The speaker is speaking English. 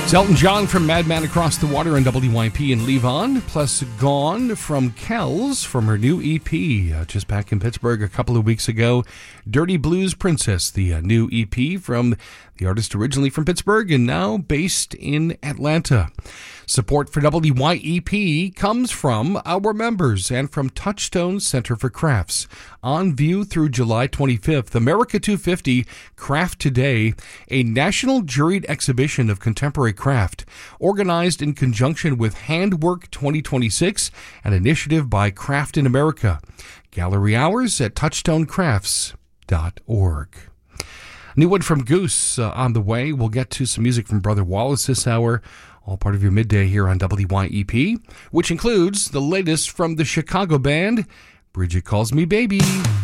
It's Elton John from Madman Across the Water on WYP in Levon, plus Gone from Kells from her new EP, just back in Pittsburgh a couple of weeks ago. Dirty Blues Princess, the new EP from the artist originally from Pittsburgh and now based in Atlanta. Support for WYEP comes from our members and from Touchstone Center for Crafts. On view through July 25th, America 250 Craft Today, a national juried exhibition of contemporary craft, organized in conjunction with Handwork 2026, an initiative by Craft in America. Gallery hours at touchstonecrafts.org. New one from Goose on the way. We'll get to some music from Brother Wallace this hour. All part of your midday here on WYEP, which includes the latest from the Chicago band, Bridget Calls Me Baby.